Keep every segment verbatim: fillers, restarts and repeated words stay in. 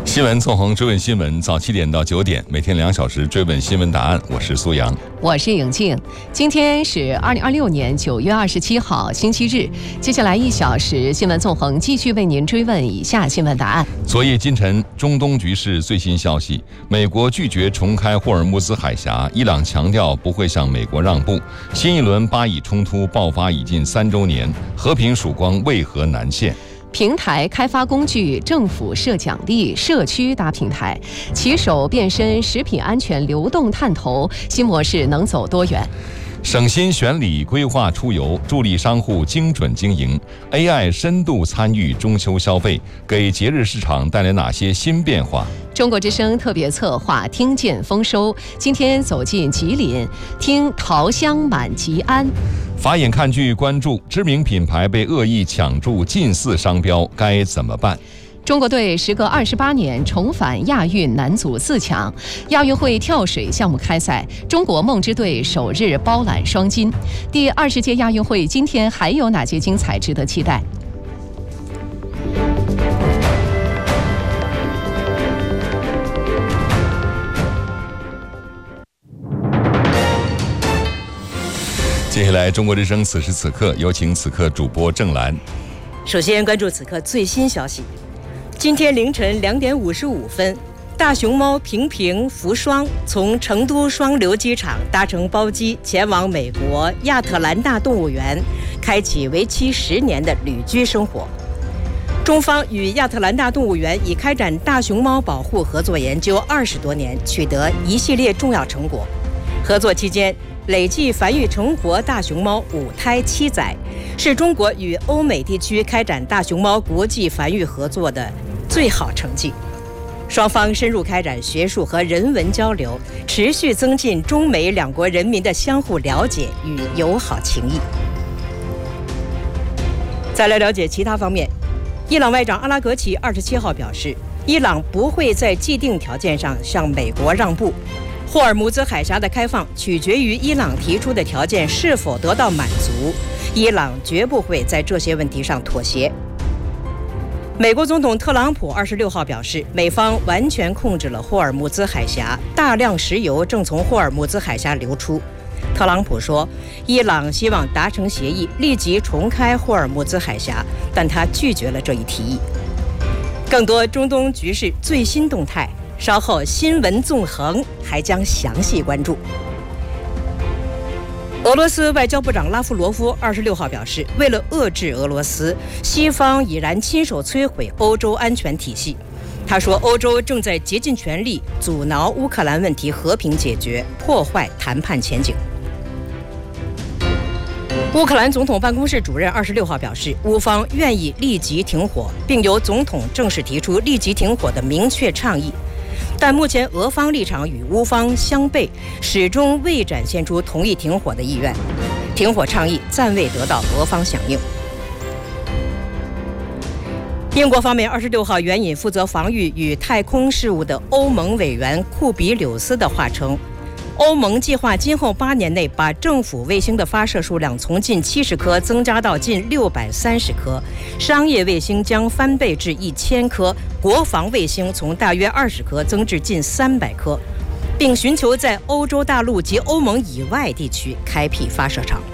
新闻纵横追问新闻，早七点到九点，每天两小时追问新闻答案。我是苏阳， 我是颖静。今天是二零二六年九月二十七号，星期日。接下来一小时，新闻纵横继续为您追问以下新闻答案。 昨夜今晨，中东局势最新消息：美国拒绝重开霍尔木兹海峡，伊朗强调不会向美国让步。新一轮巴以冲突爆发已近三周年，和平曙光为何难现？ 平台开发工具，政府设奖励，社区搭平台，骑手变身食品安全流动探头，新模式能走多远？ 省心选里规划出游，助力商户精准经营。A I 深度参与中秋消费，给节日市场带来哪些新变化？ 中国之声特别策划听见丰收，今天走进吉林，听桃香满吉安。 法眼看剧关注知名品牌被恶意抢注近似商标，该怎么办？ 中国队时隔二十八年重返亚运男足四强，亚运会跳水项目开赛，中国梦之队首日包揽双金。第二十届亚运会今天还有哪些精彩值得期待？ 接下来，中国之声此时此刻有请此刻主播郑兰。 首先关注此刻最新消息。今天凌晨两点五十五分，大熊猫平平福双从成都双流机场搭乘包机前往美国亚特兰大动物园，开启为期十年的旅居生活。中方与亚特兰大动物园已开展大熊猫保护合作研究二十多年，取得一系列重要成果。合作期间，累计繁育成活大熊猫五胎七载，是中国与欧美地区开展大熊猫国际繁育合作的最好成绩。双方深入开展学术和人文交流，持续增进中美两国人民的相互了解与友好情谊。再来了解其他方面，伊朗外长阿拉格齐二十七号表示，伊朗不会在既定条件上向美国让步。霍尔木兹海峡的开放取决于伊朗提出的条件是否得到满足，伊朗绝不会在这些问题上妥协。美国总统特朗普二十六号表示，美方完全控制了霍尔木兹海峡，大量石油正从霍尔木兹海峡流出。特朗普说，伊朗希望达成协议，立即重开霍尔木兹海峡，但他拒绝了这一提议。更多中东局势最新动态，稍后新闻纵横还将详细关注。俄罗斯外交部长拉夫罗夫二十六号表示，为了遏制俄罗斯，西方已然亲手摧毁欧洲安全体系。他说，欧洲正在竭尽全力阻挠乌克兰问题和平解决，破坏谈判前景。乌克兰总统办公室主任二十六号表示，乌方愿意立即停火，并由总统正式提出立即停火的明确倡议。但目前俄方立场与乌方相悖，始终未展现出同意停火的意愿，停火倡议暂未得到俄方响应。英国方面二十六号援引负责防御与太空事务的欧盟委员库比柳斯的话称，欧盟计划今后八年内把政府卫星的发射数量从近七十颗增加到近六百三十颗，商业卫星将翻倍至一千颗，国防卫星从大约二十颗增至近三百颗，并寻求在欧洲大陆及欧盟以外地区开辟发射场。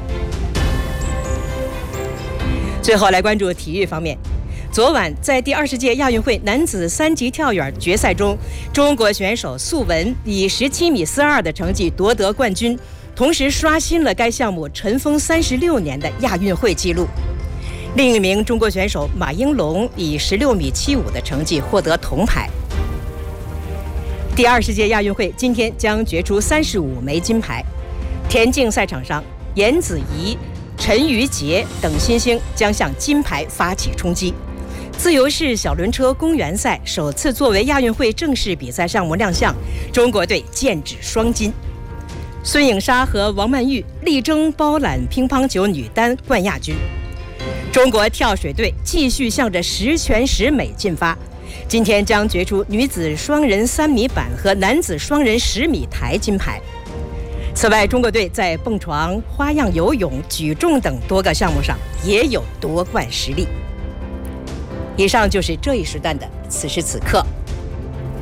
最后来关注体育方面。昨晚在第二十届亚运会男子三级跳远决赛中，中国选手素文以十七米四二的成绩夺得冠军，同时刷新了该项目尘封三十六年的亚运会纪录。另一名中国选手马应龙以十六米七五的成绩获得铜牌。第二十届亚运会今天将决出三十五枚金牌。田径赛场上，严子怡、陈瑜杰等新星将向金牌发起冲击。自由式小轮车公园赛首次作为亚运会正式比赛项目亮相，中国队剑指双金。孙颖莎和王曼玉力争包揽乒乓球女单冠亚军。中国跳水队继续向着十全十美进发，今天将决出女子双人三米板和男子双人十米台金牌。此外，中国队在蹦床、花样游泳、举重等多个项目上也有夺冠实力。 以上就是这一时段的此时此刻。